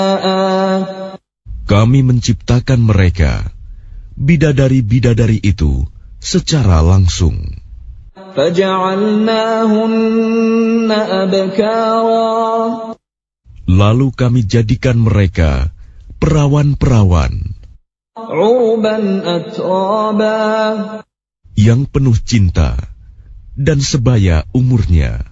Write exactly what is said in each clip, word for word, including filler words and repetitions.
Kami menciptakan mereka, bidadari-bidadari itu, secara langsung. Lalu kami jadikan mereka perawan-perawan yang penuh cinta dan sebaya umurnya.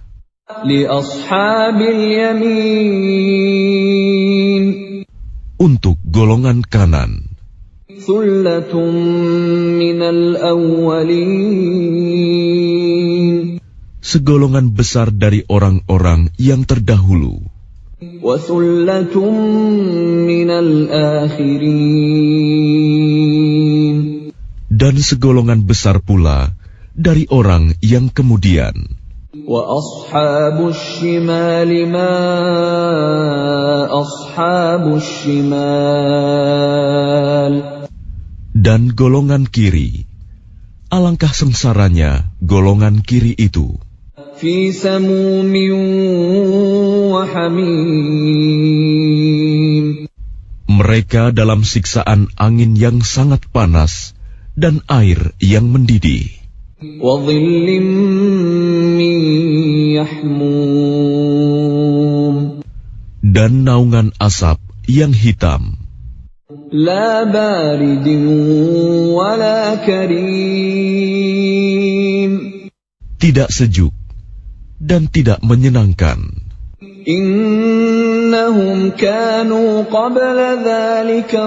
Untuk golongan kanan, segolongan besar dari orang-orang yang terdahulu, dan segolongan besar pula dari orang yang kemudian. Dan golongan kiri, alangkah sengsaranya golongan kiri itu. Mereka dalam siksaan angin yang sangat panas dan air yang mendidih. Dan naungan asap yang hitam. Tidak sejuk dan tidak menyenangkan. Innahum kanu qabla dzalika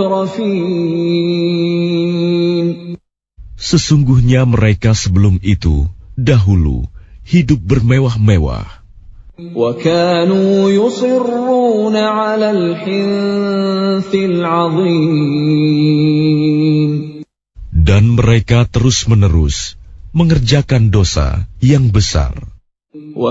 mutrafin. Sesungguhnya mereka sebelum itu dahulu hidup bermewah-mewah. Wa kanu yusirruna 'alal hinthil 'azim. Dan mereka terus-menerus mengerjakan dosa yang besar.